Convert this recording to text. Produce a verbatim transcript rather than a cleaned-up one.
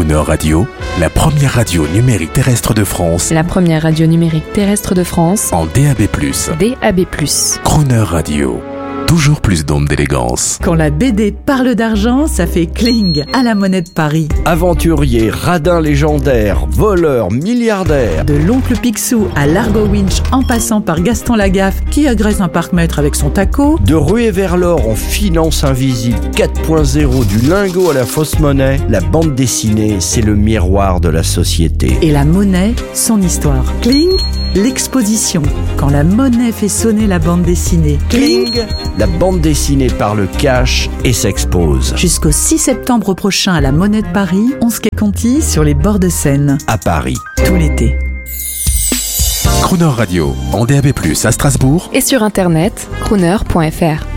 Crooner Radio, la première radio numérique terrestre de France. La première radio numérique terrestre de France. En D A B plus. D A B plus. Crooner Radio. Toujours plus d'ondes d'élégance. Quand la B D parle d'argent, ça fait cling à la Monnaie de Paris. Aventurier, radin légendaire, voleur, milliardaire. De l'oncle Picsou à l'Argo Winch en passant par Gaston Lagaffe qui agresse un parc-mètre avec son taco. De ruer vers l'or en finance invisible quatre point zéro, du lingot à la fausse monnaie, la bande dessinée, c'est le miroir de la société. Et la monnaie, son histoire. Cling, l'exposition. Quand la monnaie fait sonner la bande dessinée. Cling, la bande dessinée par le cash et s'expose. Jusqu'au six septembre prochain à la Monnaie de Paris, onze quai Conti sur les bords de Seine. À Paris. Tout l'été. Crooner Radio, en D A B plus, à Strasbourg. Et sur internet, crooner point f r.